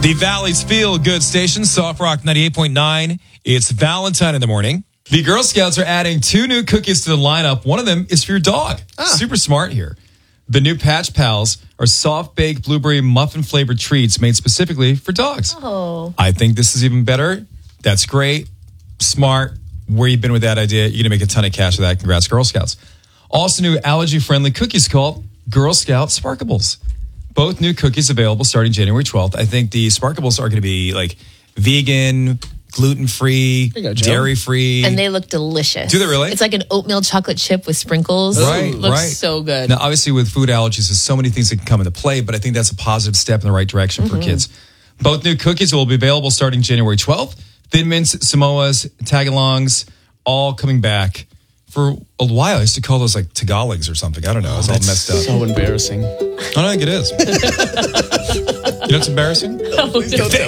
The Valley's Feel Good Station, Soft Rock 98.9. It's Valentine in the morning. The Girl Scouts are adding 2 new cookies to the lineup. One of them is for your dog. Super smart here. The new Patch Pals are soft-baked blueberry muffin-flavored treats made specifically for dogs. Oh. I think this is even better. That's great. Smart. Where you been with that idea? You're going to make a ton of cash with that. Congrats, Girl Scouts. Also new allergy-friendly cookies called Girl Scout Sparkables. Both new cookies available starting January 12th. I think the Sparkables are going to be like vegan, gluten-free, dairy-free. And they look delicious. Do they really? It's like an oatmeal chocolate chip with sprinkles. Right, Looks so good. Now, obviously, with food allergies, there's so many things that can come into play, but I think that's a positive step in the right direction for kids. Both new cookies will be available starting January 12th. Thin Mints, Samoas, Tagalongs, all coming back. For a while, I used to call those like Tagalogs or something. I don't know. It was all messed up. So embarrassing. I don't think it is. You know what's embarrassing? Oh,